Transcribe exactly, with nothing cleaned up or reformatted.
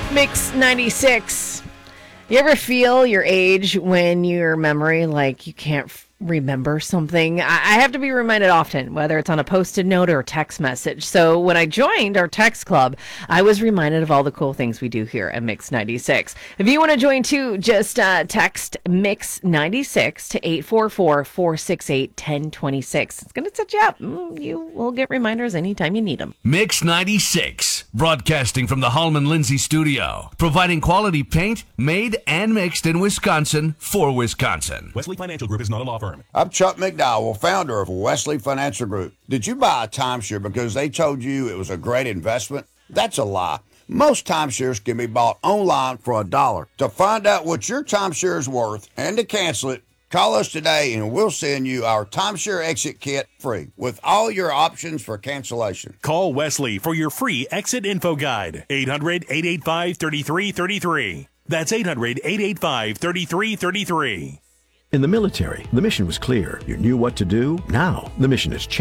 Mix ninety-six. You ever feel your age when your memory, like you can't f- remember something? I-, I have to be reminded often, whether it's on a posted note or a text message. So when I joined our text club, I was reminded of all the cool things we do here at Mix ninety-six. If you want to join too, just uh, text Mix ninety-six to eight four four, four six eight, one zero two six. It's going to set you up. Mm, you will get reminders anytime you need them. Mix ninety-six, broadcasting from the Hallman Lindsay studio, providing quality paint made and mixed in Wisconsin for Wisconsin. Wesley Financial Group is not a law firm. I'm Chuck McDowell, founder of Wesley Financial Group. Did you buy a timeshare because they told you it was a great investment? That's a lie. Most timeshares can be bought online for a dollar. To find out what your timeshare is worth and to cancel it, call us today and we'll send you our timeshare exit kit free with all your options for cancellation. Call Wesley for your free exit info guide. eight hundred, eight eight five, three three three three. That's eight hundred, eight eight five, three three three three. In the military, the mission was clear. You knew what to do. Now, the mission has changed.